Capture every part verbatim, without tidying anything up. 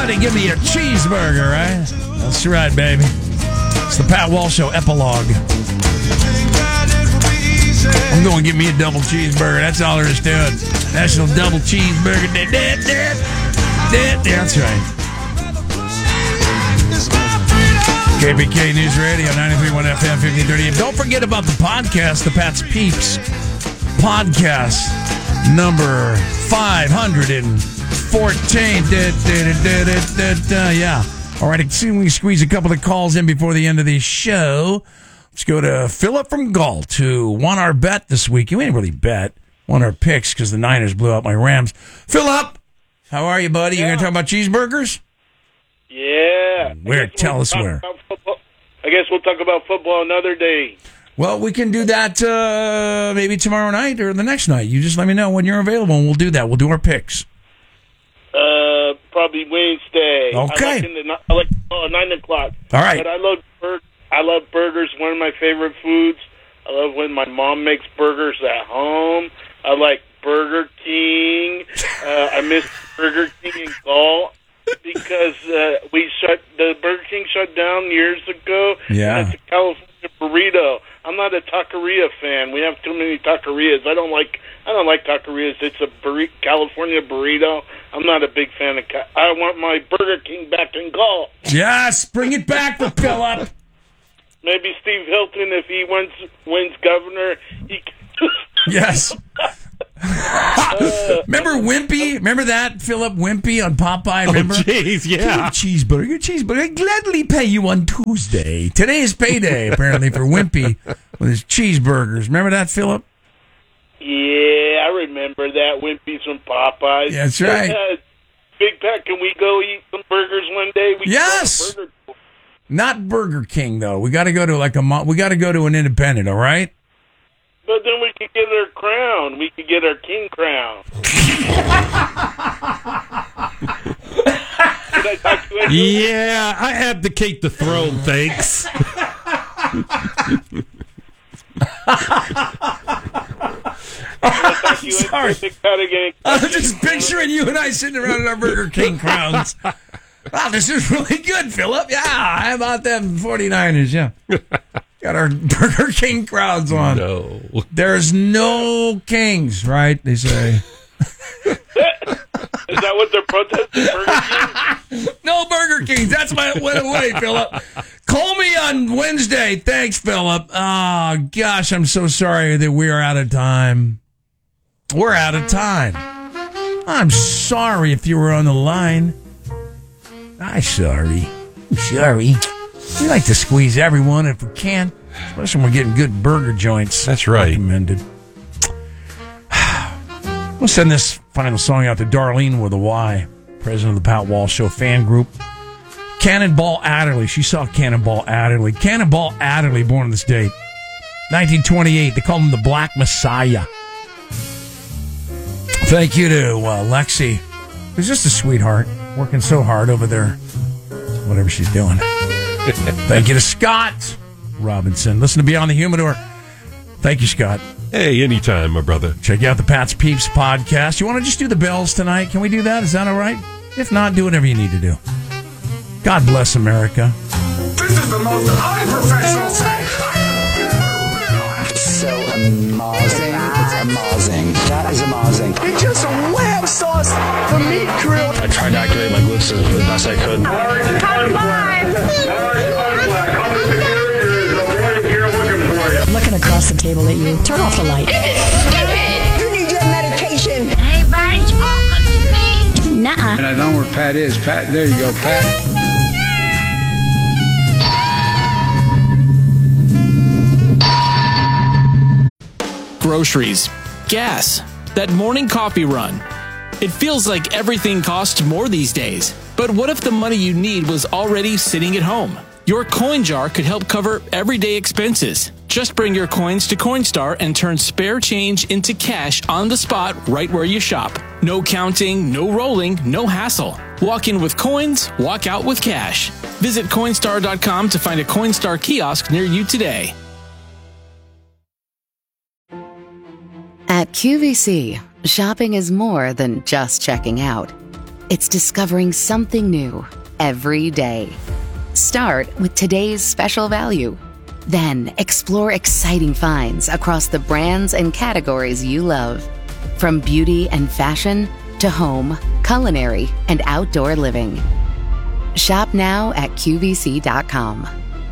Everybody give me a cheeseburger, right? That's right, baby. It's the Pat Walsh Show epilogue. I'm going to get me a double cheeseburger. That's all there is to it. National double cheeseburger. That, that, that, that. That's right. K B K News Radio, ninety-three point one F M, fifteen thirty. Don't forget about the podcast, the Pat's Peeps podcast, number five hundred fourteen. Da, da, da, da, da, da. Yeah. All right, see if we can squeeze a couple of calls in before the end of the show. Let's go to Philip from Galt, who won our bet this week. We didn't really bet, won our picks because the Niners blew out my Rams. Philip, how are you, buddy? Yeah. You going to talk about cheeseburgers? Yeah. Where? Tell we'll us where. I guess we'll talk about football another day. Well, we can do that uh, maybe tomorrow night or the next night. You just let me know when you're available, and we'll do that. We'll do our picks. Uh, probably Wednesday. Okay. I like, in the, I like oh, nine o'clock. All right. But I love burgers. I love burgers. One of my favorite foods. I love when my mom makes burgers at home. I like Burger King. Uh, I miss Burger King in Galt because uh, we shut the Burger King shut down years ago. Yeah. And it's a California burrito. I'm not a taqueria fan. We have too many taquerias. I don't like. I don't like taquerias. It's a burri- California burrito. I'm not a big fan of. Ca- I want my Burger King back in Galt. Yes, bring it back for Philip. Maybe Steve Hilton, if he wins wins governor, he. Can Yes. uh, Remember Wimpy? Remember that, Philip Wimpy on Popeye? Remember? Oh, jeez, yeah. Cheeseburger, cheeseburger. I'd gladly pay you on Tuesday. Today is payday, apparently, for Wimpy with his cheeseburgers. Remember that, Philip? Yeah, I remember that. Wimpy's from Popeyes. That's right. Uh, Big Pat, can we go eat some burgers one day? We Yes. Burger. Not Burger King, though. We got to go to like a mo- we got to go to an independent. All right. But then we could get our crown. We could get our king crown. Did I talk to you? Yeah, I abdicate the throne, thanks. I'm sorry. I'm just picturing you and I sitting around in our Burger King crowns. Wow, this is really good, Philip. Yeah, how about them forty-niners? Yeah. Got our Burger King crowds on. No. There's no kings, right? They say. Is that what they're protesting? Burger King? No Burger Kings. That's why it went away, Philip. Call me on Wednesday. Thanks, Philip. Oh, gosh, I'm so sorry that we are out of time. We're out of time. I'm sorry if you were on the line. I'm sorry. I'm sorry. We like to squeeze everyone if we can, especially when we're getting good burger joints. That's right. Recommended. We'll send this final song out to Darlene with a Y, president of the Pat Walsh Show fan group. Cannonball Adderley. She saw Cannonball Adderley. Cannonball Adderley, born on this date. nineteen twenty-eight. They call him the Black Messiah. Thank you to uh, Lexi, who's just a sweetheart, working so hard over there, whatever she's doing. Thank you to Scott Robinson. Listen to Beyond the Humidor. Thank you, Scott. Hey, anytime, my brother. Check out the Pat's Peeps podcast. You want to just do the bells tonight? Can we do that? Is that all right? If not, do whatever you need to do. God bless America. This is the most unprofessional thing. So amazing. It's amazing. That is amazing. It's just a web sauce for meat grill. I tried to activate my glutes as the best I could. I'm looking across the table at you. Turn off the light. You need your medication. Everybody talking to me. Nuh-uh. And I know where Pat is. Pat, there you go, Pat. Groceries, gas, that morning coffee run. It feels like everything costs more these days. But what if the money you need was already sitting at home? Your coin jar could help cover everyday expenses. Just bring your coins to Coinstar and turn spare change into cash on the spot right where you shop. No counting, no rolling, no hassle. Walk in with coins, walk out with cash. Visit Coinstar dot com to find a Coinstar kiosk near you today. At Q V C, shopping is more than just checking out. It's discovering something new every day. Start with today's special value. Then explore exciting finds across the brands and categories you love. From beauty and fashion to home, culinary, and outdoor living. Shop now at Q V C dot com.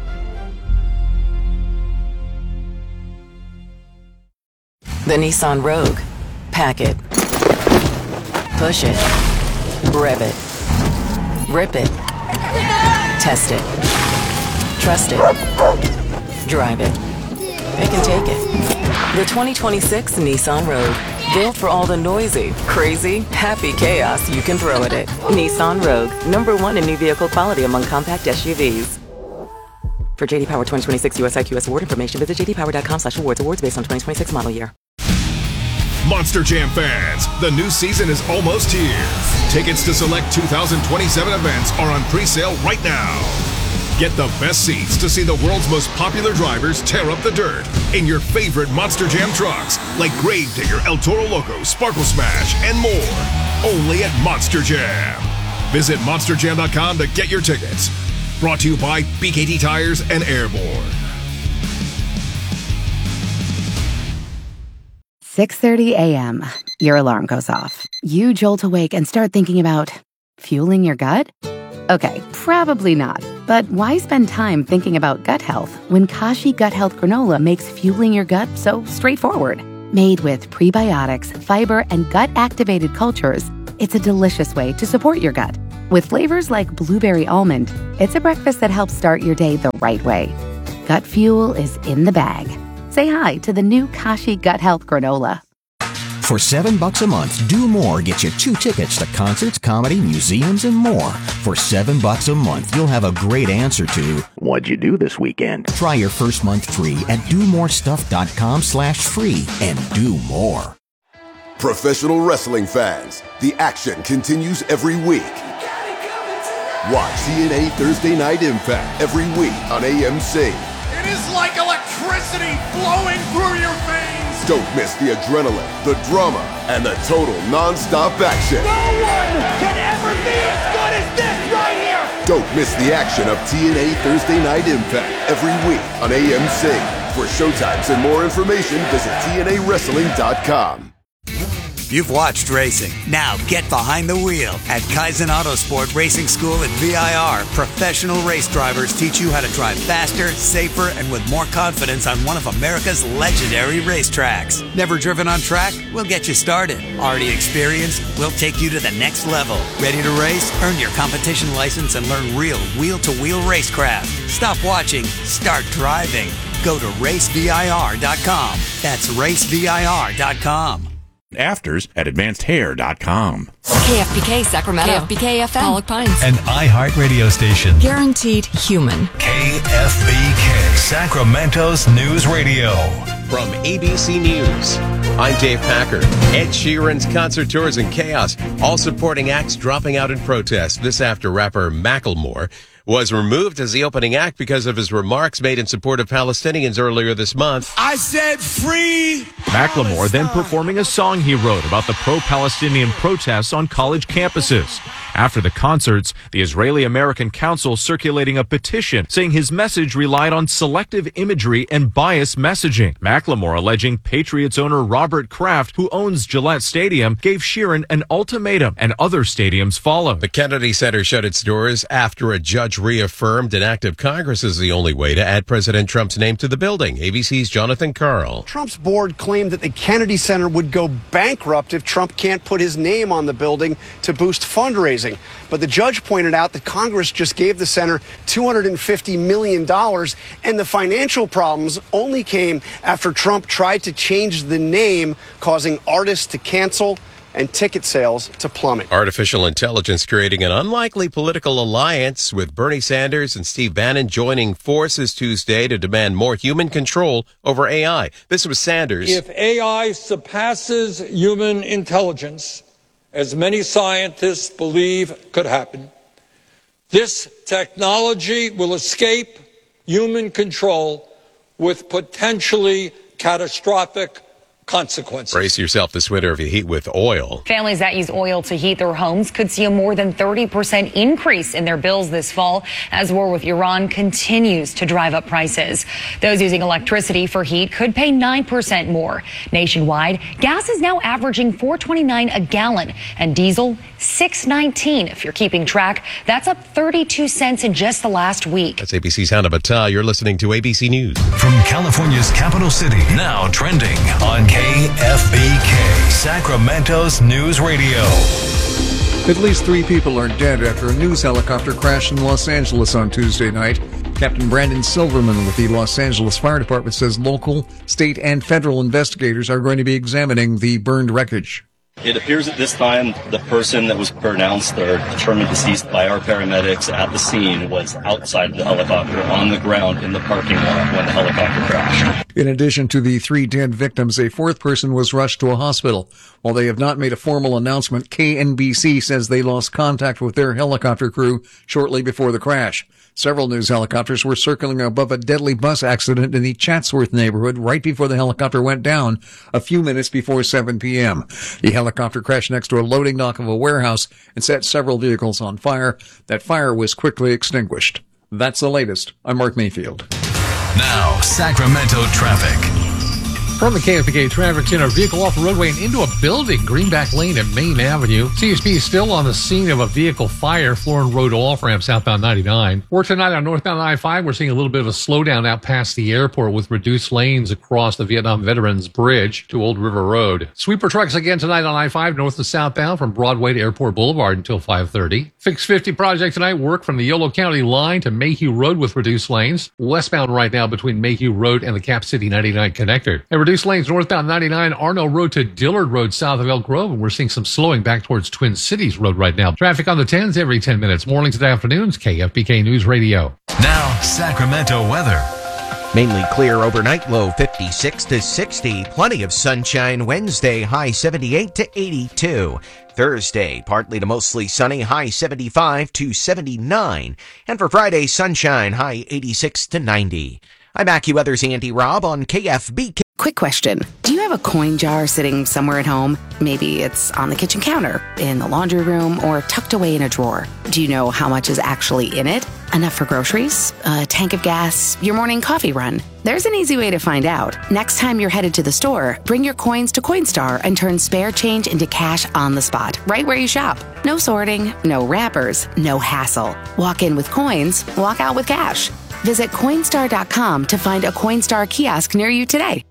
The Nissan Rogue. Pack it. Push it. Rev it. Rip it. Test it. Trust it. Drive it. Pick and take it. The twenty twenty-six Nissan Rogue. Built for all the noisy, crazy, happy chaos you can throw at it. Nissan Rogue. Number one in new vehicle quality among compact S U Vs. For J D Power twenty twenty-six U S I Q S award information, visit j d power dot com slash awards. Awards based on twenty twenty-six model year. Monster Jam fans, the new season is almost here. Tickets to select two thousand twenty-seven events are on pre-sale right now. Get the best seats to see the world's most popular drivers tear up the dirt in your favorite Monster Jam trucks, like Gravedigger, El Toro Loco, Sparkle Smash, and more. Only at Monster Jam. Visit monster jam dot com to get your tickets. Brought to you by B K T Tires and Airborne. six thirty a.m. Your alarm goes off. You jolt awake and start thinking about fueling your gut? Okay, probably not. But why spend time thinking about gut health when Kashi Gut Health Granola makes fueling your gut so straightforward? Made with prebiotics, fiber, and gut-activated cultures, it's a delicious way to support your gut. With flavors like blueberry almond, it's a breakfast that helps start your day the right way. Gut fuel is in the bag. Say hi to the new Kashi Gut Health Granola. For seven bucks a month, Do More gets you two tickets to concerts, comedy, museums, and more. For seven bucks a month, you'll have a great answer to what'd you do this weekend? Try your first month free at do more stuff dot com slash free and do more. Professional wrestling fans, the action continues every week. Watch T N A Thursday Night Impact every week on A M C. It is like electricity flowing through your veins. Don't miss the adrenaline, the drama, and the total non-stop action. No one can ever be as good as this right here. Don't miss the action of T N A Thursday Night Impact every week on A M C. For showtimes and more information, visit T N A wrestling dot com. You've watched racing. Now get behind the wheel. At Kaizen Autosport Racing School at V I R, professional race drivers teach you how to drive faster, safer, and with more confidence on one of America's legendary racetracks. Never driven on track? We'll get you started. Already experienced? We'll take you to the next level. Ready to race? Earn your competition license and learn real wheel-to-wheel racecraft. Stop watching. Start driving. Go to race V I R dot com. That's race V I R dot com. Afters at advanced hair dot com. K F B K Sacramento. K F B K F M. Pollock Pines. An iHeart radio station. Guaranteed human. K F B K Sacramento's news radio. From A B C News, I'm Dave Packer. Ed Sheeran's concert tours in chaos. All supporting acts dropping out in protest. This after rapper Macklemore was removed as the opening act because of his remarks made in support of Palestinians earlier this month. I said free Macklemore then performing a song he wrote about the pro-Palestinian protests on college campuses. After the concerts, the Israeli-American Council circulating a petition saying his message relied on selective imagery and biased messaging. Macklemore alleging Patriots owner Robert Kraft, who owns Gillette Stadium, gave Sheeran an ultimatum, and other stadiums followed. The Kennedy Center shut its doors after a judge reaffirmed an act of Congress is the only way to add President Trump's name to the building. A B C's Jonathan Karl. Trump's board claimed that the Kennedy Center would go bankrupt if Trump can't put his name on the building to boost fundraising. But the judge pointed out that Congress just gave the center two hundred fifty million dollars, and the financial problems only came after Trump tried to change the name, causing artists to cancel and ticket sales to plummet. Artificial intelligence creating an unlikely political alliance, with Bernie Sanders and Steve Bannon joining forces Tuesday to demand more human control over A I. This was Sanders. If A I surpasses human intelligence, as many scientists believe could happen, this technology will escape human control with potentially catastrophic consequences. Brace yourself this winter if you heat with oil. Families that use oil to heat their homes could see a more than thirty percent increase in their bills this fall as war with Iran continues to drive up prices. Those using electricity for heat could pay nine percent more. Nationwide, gas is now averaging four twenty-nine a gallon and diesel six nineteen. If you're keeping track, that's up thirty-two cents in just the last week. That's A B C's Hannah Battah. You're listening to A B C News. From California's capital city, now trending on K F B K, Sacramento's News Radio. At least three people are dead after a news helicopter crashed in Los Angeles on Tuesday night. Captain Brandon Silverman with the Los Angeles Fire Department says local, state, and federal investigators are going to be examining the burned wreckage. It appears at this time the person that was pronounced or determined deceased by our paramedics at the scene was outside the helicopter on the ground in the parking lot when the helicopter crashed. In addition to the three dead victims, a fourth person was rushed to a hospital. While they have not made a formal announcement, K N B C says they lost contact with their helicopter crew shortly before the crash. Several news helicopters were circling above a deadly bus accident in the Chatsworth neighborhood right before the helicopter went down a few minutes before seven p.m. The helicopter crashed next to a loading dock of a warehouse and set several vehicles on fire. That fire was quickly extinguished. That's the latest. I'm Mark Mayfield. Now, Sacramento traffic. From the K F B K Traffic Center, vehicle off the roadway and into a building, Greenback Lane and Main Avenue. C S P is still on the scene of a vehicle fire, Florin Road off-ramp, southbound ninety-nine. Or tonight on northbound ninety-five, we're seeing a little bit of a slowdown out past the airport with reduced lanes across the Vietnam Veterans Bridge to Old River Road. Sweeper trucks again tonight on ninety-five, north to southbound from Broadway to Airport Boulevard until five thirty. Fix fifty project tonight, work from the Yolo County line to Mayhew Road with reduced lanes. Westbound right now between Mayhew Road and the Cap City ninety-nine connector. And reduced lanes northbound ninety-nine, Arno Road to Dillard Road south of Elk Grove, and we're seeing some slowing back towards Twin Cities Road right now. Traffic on the tens every ten minutes, mornings and afternoons, K F B K News Radio. Now, Sacramento weather. Mainly clear overnight, low fifty-six to sixty. Plenty of sunshine Wednesday, high seventy-eight to eighty-two. Thursday, partly to mostly sunny, high seventy-five to seventy-nine. And for Friday, sunshine, high eighty-six to ninety. I'm AccuWeather's Andy Robb on K F B K. Quick question. Do you have a coin jar sitting somewhere at home? Maybe it's on the kitchen counter, in the laundry room, or tucked away in a drawer. Do you know how much is actually in it? Enough for groceries? A tank of gas? Your morning coffee run? There's an easy way to find out. Next time you're headed to the store, bring your coins to Coinstar and turn spare change into cash on the spot, right where you shop. No sorting, no wrappers, no hassle. Walk in with coins, walk out with cash. Visit Coinstar dot com to find a Coinstar kiosk near you today.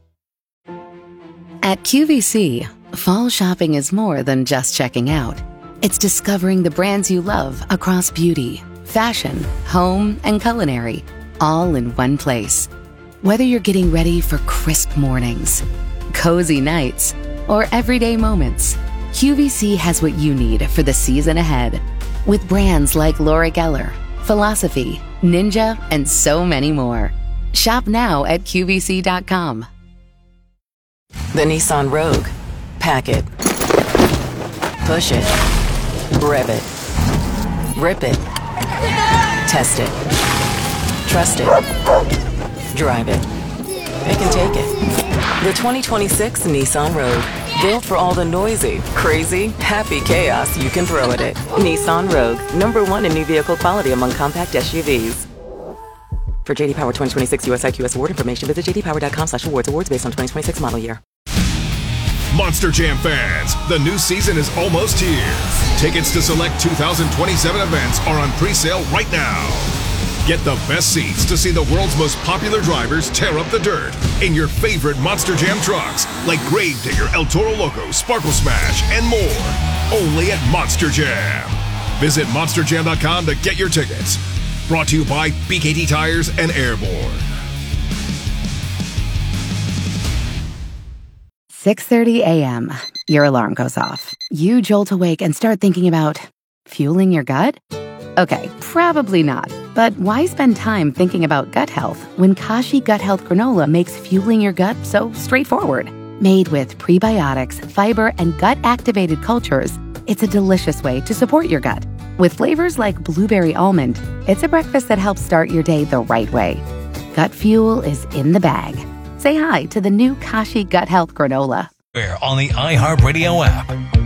At Q V C, fall shopping is more than just checking out. It's discovering the brands you love across beauty, fashion, home, and culinary, all in one place. Whether you're getting ready for crisp mornings, cozy nights, or everyday moments, Q V C has what you need for the season ahead. With brands like Laura Geller, Philosophy, Ninja, and so many more. Shop now at Q V C dot com. The Nissan Rogue. Pack it. Push it. Rev it. Rip it. Test it. Trust it. Drive it. They can take it. The twenty twenty-six Nissan Rogue. Built for all the noisy, crazy, happy chaos you can throw at it. Nissan Rogue. Number one in new vehicle quality among compact S U Vs. For J D Power twenty twenty-six U S I Q S award information, visit j d power dot com slash awards. Awards based on twenty twenty-six model year. Monster Jam fans, the new season is almost here. Tickets to select two thousand twenty-seven events are on pre-sale right now. Get the best seats to see the world's most popular drivers tear up the dirt in your favorite Monster Jam trucks, like Gravedigger, El Toro Loco, Sparkle Smash, and more. Only at Monster Jam. Visit monster jam dot com to get your tickets. Brought to you by B K T Tires and Airborne. six thirty a.m. Your alarm goes off. You jolt awake and start thinking about fueling your gut? Okay, probably not. But why spend time thinking about gut health when Kashi Gut Health Granola makes fueling your gut so straightforward? Made with prebiotics, fiber, and gut-activated cultures, it's a delicious way to support your gut. With flavors like blueberry almond, it's a breakfast that helps start your day the right way. Gut fuel is in the bag. Say hi to the new Kashi Gut Health Granola. On the iHeartRadio app.